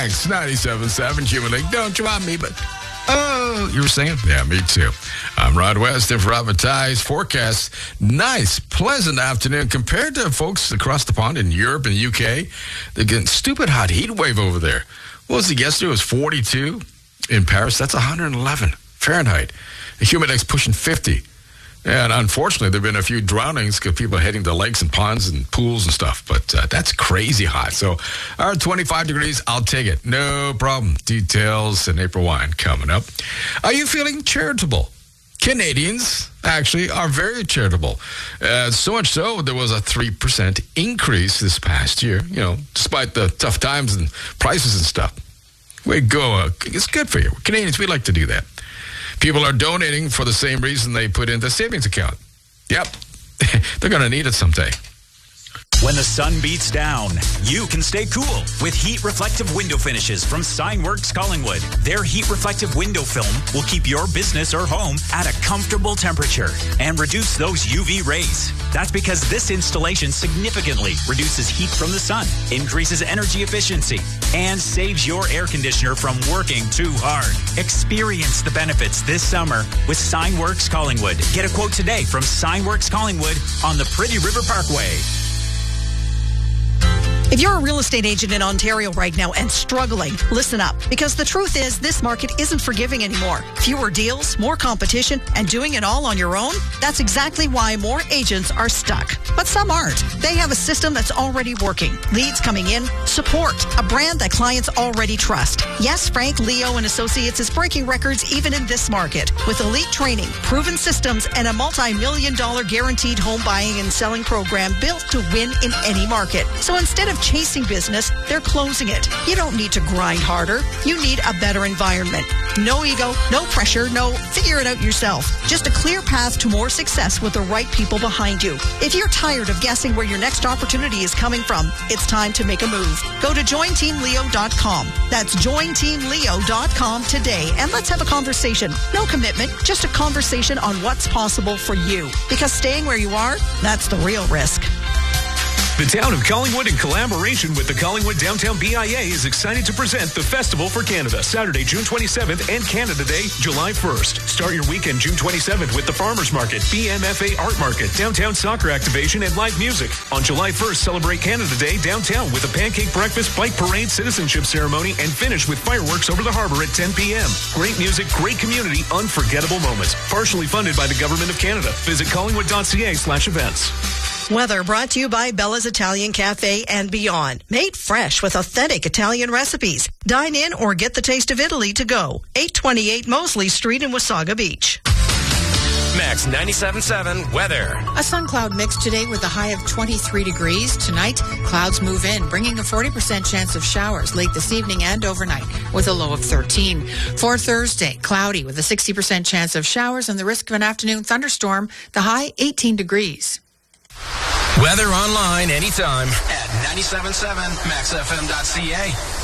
Max 97.7 Human League. Don't you want me, but... Oh, you were saying? Yeah, me too. I'm Rod West in for Rob Matai's forecast. Nice, pleasant afternoon compared to folks across the pond in Europe and the UK. They're getting stupid hot heat wave over there. What was it yesterday? It was 42 in Paris. That's 111 Fahrenheit. The humidex pushing 50. And unfortunately, there have been a few drownings because people are heading to lakes and ponds and pools and stuff. But that's crazy hot. So our 25 degrees, I'll take it. No problem. Details and April wine coming up. Are you feeling charitable? Canadians actually are very charitable. So much so, there was a 3% increase this past year, despite the tough times and prices and stuff. Way to go. It's good for you. Canadians, we like to do that. People are donating for the same reason they put in the savings account. Yep. They're going to need it someday. When the sun beats down, you can stay cool with heat reflective window finishes from Signworks Collingwood. Their heat reflective window film will keep your business or home at a comfortable temperature and reduce those UV rays. That's because this installation significantly reduces heat from the sun, increases energy efficiency, and saves your air conditioner from working too hard. Experience the benefits this summer with Signworks Collingwood. Get a quote today from Signworks Collingwood on the Pretty River Parkway. If you're a real estate agent in Ontario right now and struggling, listen up. Because the truth is, this market isn't forgiving anymore. Fewer deals, more competition, and doing it all on your own? That's exactly why more agents are stuck. But some aren't. They have a system that's already working. Leads coming in, support, a brand that clients already trust. Yes, Frank, Leo, and Associates is breaking records even in this market. With elite training, proven systems, and a multi-million-dollar guaranteed home buying and selling program built to win in any market. So instead of chasing business, they're closing it. You don't need to grind harder. You need a better environment. No ego, no pressure, no figure it out yourself. Just a clear path to more success with the right people behind you. If you're tired of guessing where your next opportunity is coming from, it's time to make a move. Go to jointeamleo.com. That's jointeamleo.com today, and let's have a conversation. No commitment, just a conversation on what's possible for you. Because staying where you are, that's the real risk. The town of Collingwood, in collaboration with the Collingwood Downtown BIA, is excited to present the Festival for Canada, Saturday, June 27th, and Canada Day, July 1st. Start your weekend June 27th with the Farmers Market, BMFA Art Market, Downtown Soccer Activation, and live music. On July 1st, celebrate Canada Day downtown with a pancake breakfast, bike parade, citizenship ceremony, and finish with fireworks over the harbor at 10 p.m. Great music, great community, unforgettable moments. Partially funded by the Government of Canada. Visit collingwood.ca/events. Weather brought to you by Bella's Italian Cafe and Beyond. Made fresh with authentic Italian recipes. Dine in or get the taste of Italy to go. 828 Mosley Street in Wasaga Beach. Max 97.7 weather. A sun cloud mix today with a high of 23 degrees. Tonight, clouds move in, bringing a 40% chance of showers late this evening and overnight with a low of 13. For Thursday, cloudy with a 60% chance of showers and the risk of an afternoon thunderstorm. The high 18 degrees. Weather online anytime at 97.7maxfm.ca.